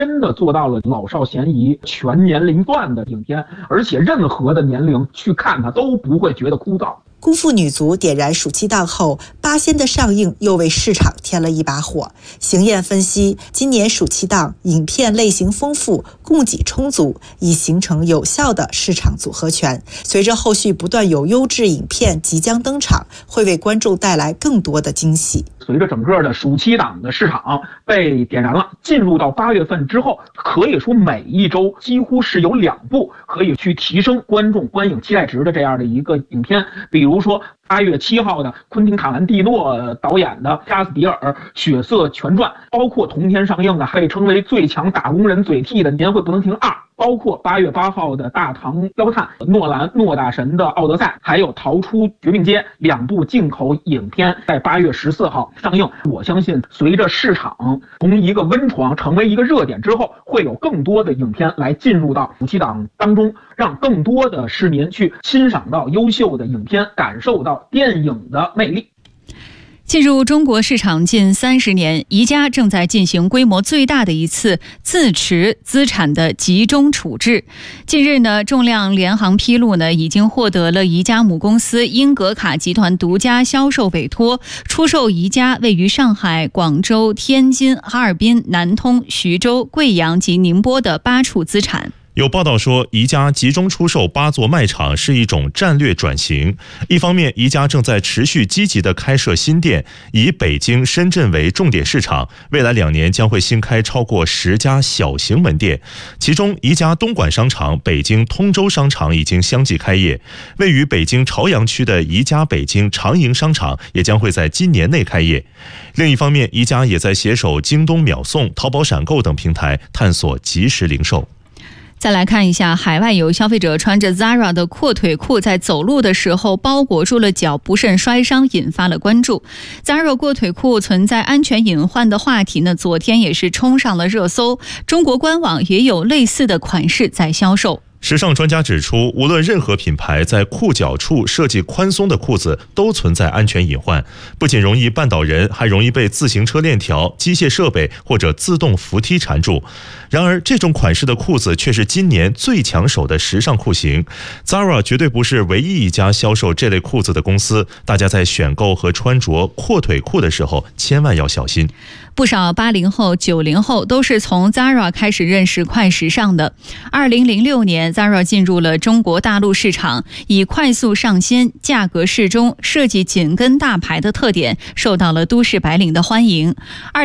真的做到了老少咸宜、全年龄段的影片，而且任何的年龄去看它都不会觉得枯燥。 功夫女足点燃暑期档后，八仙的上映又为市场添了一把火。邢燕分析，今年暑期档影片类型丰富，供给充足，已形成有效的市场组合拳。随着后续不断有优质影片即将登场，会为观众带来更多的惊喜。 随着整个的暑期档的市场被点燃了，进入到8月份之后，可以说每一周几乎是有2部可以去提升观众观影期待值的这样的一个影片。比如说8月7号的昆汀·塔兰蒂诺导演的《加斯比尔血色全传》，包括同天上映的被称为最强打工人嘴替的《年会不能停2》，包括8月8号的大唐妖探诺兰诺大神的《奥德赛》，还有逃出绝命街2部进口影片在8月14号上映。我相信随着市场从一个温床成为一个热点之后，会有更多的影片来进入到暑期档当中，让更多的市民去欣赏到优秀的影片，感受到电影的魅力。 进入中国市场近30年，宜家正在进行规模最大的一次自持资产的集中处置。近日呢，重量联行披露呢，已经获得了宜家母公司英格卡集团独家销售委托，出售宜家位于上海、广州、天津、哈尔滨、南通、徐州、贵阳及宁波的8处资产。 有报道说，宜家集中出售8座卖场是一种战略转型。一方面，宜家正在持续积极地开设新店，以北京、深圳为重点市场，未来2年将会新开超过10家小型门店。其中，宜家东莞商场、北京通州商场已经相继开业，位于北京朝阳区的宜家北京长营商场也将会在今年内开业。另一方面，宜家也在携手京东秒送、淘宝闪购等平台探索即时零售。 再来看一下，海外有消费者穿着 Zara 的阔腿裤在走路的时候包裹住了脚，不慎摔伤，引发了关注。Zara 阔腿裤存在安全隐患的话题呢，昨天也是冲上了热搜。中国官网也有类似的款式在销售。 时尚专家指出，无论任何品牌在裤脚处设计宽松的裤子都存在安全隐患，不仅容易绊倒人，还容易被自行车链条、机械设备或者自动扶梯缠住。然而，这种款式的裤子却是今年最抢手的时尚裤型。Zara 绝对不是唯一一家销售这类裤子的公司，大家在选购和穿着阔腿裤的时候千万要小心。 不少80后、90后都是从 Zara 开始认识快时尚的。2006年 Zara 进入了中国大陆市场，以快速上新、价格适中、设计紧跟大牌的特点，受到了都市白领的欢迎。